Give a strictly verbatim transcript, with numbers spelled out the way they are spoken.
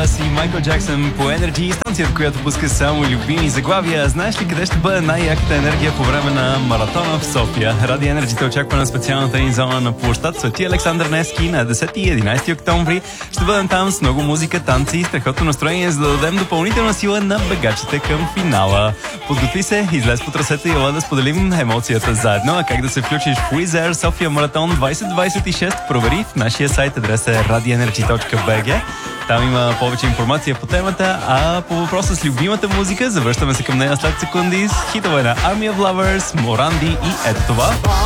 Stars и Майкъл Джаксън по Energy, станцията, която пуска само любими заглавия. Знаеш ли къде ще бъде най-яката енергия по време на маратона в София? Ради Energy те очаква на специалната ни зона на площад Свети Александър Невски на десети и единайсети октомври. Ще бъдем там с много музика, танци и страхотно настроение, за да дадем допълнителна сила на бегачите към финала. Подготви се, излез по трасета и ела да споделим емоцията заедно. А как да се включиш в Wizz Air София Маратон двайсет двайсет и шест? Провери в нашия сайт, адресът е ради енерджи точка би джи. Там има повече информация по темата, а по въпроса с любимата музика завръщаме се към нея след секунди с хитове на Army of Lovers, Моранди и ето това.